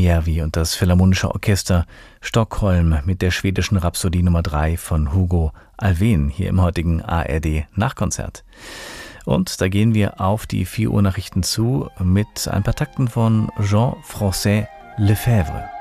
Järvi und das Philharmonische Orchester Stockholm mit der schwedischen Rhapsodie Nummer 3 von Hugo Alfvén hier im heutigen ARD Nachkonzert. Und da gehen wir auf die 4 Uhr Nachrichten zu mit ein paar Takten von Jean-François Lefebvre.